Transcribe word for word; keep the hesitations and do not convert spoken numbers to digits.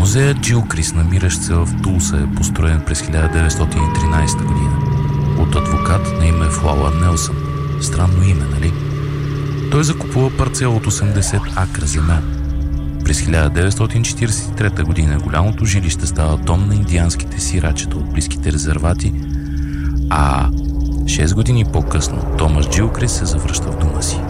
Музеят Джилкрис, намиращ се в Тулса, е построен през хиляда деветстотин и тринадесета година от адвокат на име Флауър Нелсън. Странно име, нали? Той закупува парцел от осемдесет акра земя. През хиляда деветстотин четиридесет и трета година голямото жилище става дом на индианските сирачета от близките резервати, а шест години по-късно Томас Джилкрис се завръща в дома си.